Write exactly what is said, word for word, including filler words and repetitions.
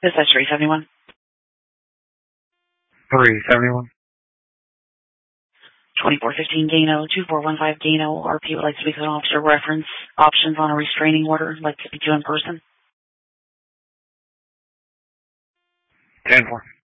This is three seventy-one. three seventy-one. twenty-four fifteen Gano, two four one five Gano. R P would like to speak with an officer. Reference options on a restraining order. Like to speak to in person. ten four.